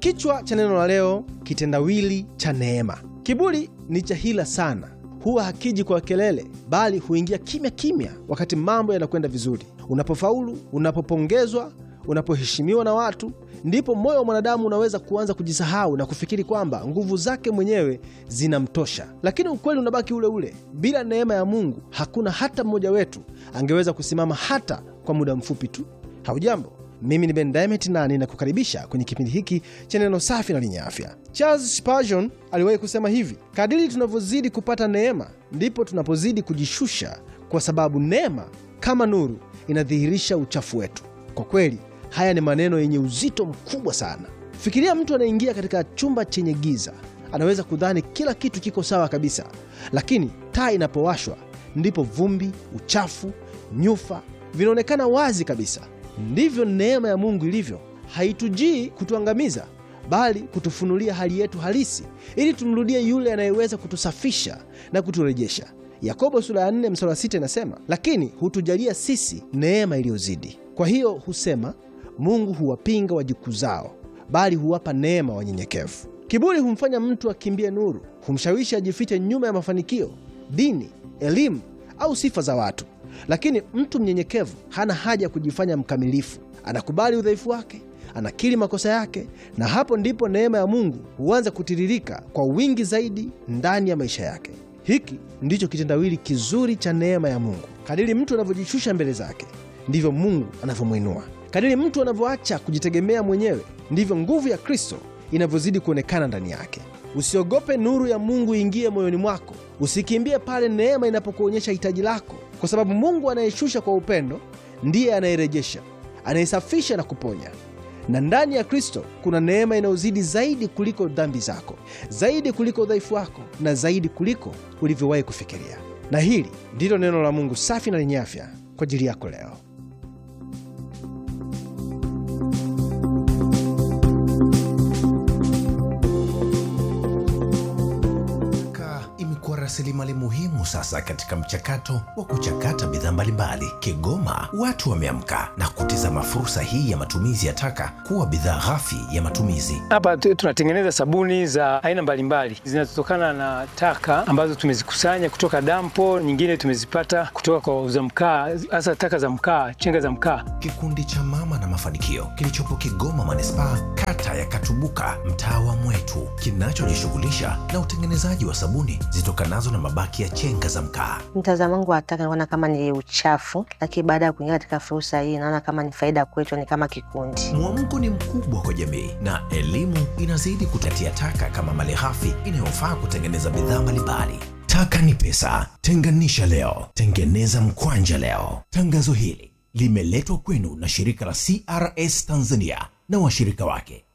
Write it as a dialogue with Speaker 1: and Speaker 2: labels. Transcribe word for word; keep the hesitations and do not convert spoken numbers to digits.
Speaker 1: Kichwa cha neno la leo, kitendawili cha neema. Kiburi ni cha hila sana. Huwa hakiji kwa kelele, bali huingia kimya kimya wakati mambo yanakwenda vizuri. Unapofaulu, unapopongezwa, unapoheshimiwa na watu, ndipo moyo wa mwanadamu unaweza kuanza kujisahau na kufikiri kwamba nguvu zake mwenyewe zinamtosha. Lakini ukweli unabaki ule ule. Bila neema ya Mungu, hakuna hata mmoja wetu angeweza kusimama hata kwa muda mfupi tu. Haujambo? Mimi ni Ben Diamond na ninakukaribisha kwenye kipindi hiki cha neno safi na lenye afya. Charles Spurgeon aliwahi kusema hivi: kadiri tunavyozidi kupata neema, ndipo tunapozidi kujishusha, kwa sababu neema kama nuru inadhihirisha uchafu wetu. Kwa kweli, haya ni maneno yenye uzito mkubwa sana. Fikiria mtu anaingia katika chumba chenye giza. Anaweza kudhani kila kitu kiko sawa kabisa, lakini taa inapowashwa, ndipo vumbi, uchafu, nyufa vinaonekana wazi kabisa. Ndivyo neema ya Mungu ilivyo. Haitujii kutuangamiza, bali kutufunulia hali yetu halisi, ili tumrudie yule anayeweza kutusafisha na kuturejesha. Yakobo sura ya nne mstari wa sita inasema, lakini hutujalia sisi neema iliyozidi. Kwa hiyo husema, Mungu huwapinga wajikuzao, bali huwapa neema wanyenyekevu. Kiburi humfanya mtu akimbie nuru, humshawishi ajifiche nyuma ya mafanikio, dini, elimu au sifa za watu. Lakini mtu mnyenyekevu hana haja kujifanya mkamilifu. Anakubali udhaifu wake, anakiri makosa yake, na hapo ndipo neema ya Mungu huanza kutiririka kwa wingi zaidi ndani ya maisha yake. Hiki ndicho kitendawili kizuri cha neema ya Mungu. Kadiri mtu anavyojishusha mbele zake, ndivyo Mungu anavyomwinua. Kadiri mtu anavyoacha kujitegemea mwenyewe, ndivyo nguvu ya Kristo inavyozidi kuonekana ndani yake. Usiogope nuru ya Mungu ingie moyoni mwako. Usikimbie pale neema inapokuonyesha hitaji lako, kwa sababu Mungu anayeshusha kwa upendo ndiye anayerejesha, anayesafisha na kuponya. Na ndani ya Kristo kuna neema inayozidi zaidi kuliko dhambi zako, zaidi kuliko udhaifu wako, na zaidi kuliko ulivyowahi kufikiria. Na hili ndilo neno la Mungu safi na lenye afya kwa ajili yako leo.
Speaker 2: Rasilimali muhimu sasa katika mchakato wa kuchakata bidhaa mbalimbali. Kigoma watu wameamka na kutizama fursa hii ya matumizi ya taka kuwa bidhaa ghafi ya matumizi.
Speaker 3: Hapa tunatengeneza sabuni za aina mbalimbali zinazotokana na taka ambazo tumezikusanya kutoka dampo, nyingine tumezipata kutoka kwa wauza mkaa, hasa taka za mkaa, chenga za mkaa.
Speaker 2: Kikundi cha Mama na Mafanikio kilichopo Kigoma Manispaa, kata ya Katubuka, mtaa wa Mwetu, kinachojishughulisha na utengenezaji wa sabuni zitokana nazo na mabaki ya chenga za mkaa.
Speaker 4: Mtazamo wangu wa taka naona kama ni uchafu, lakini baada ya kuingia katika fursa hii naona kama ni faida kwetu, ni kama kikundi.
Speaker 2: Mwamko ni mkubwa kwa jamii na elimu inazidi kutatia taka kama malighafi inayofaa kutengeneza bidhaa mbalimbali. Taka ni pesa. Tenganisha leo, tengeneza mkwanja leo. Tangazo hili limeletwa kwenu na shirika la C R S Tanzania na washirika wake.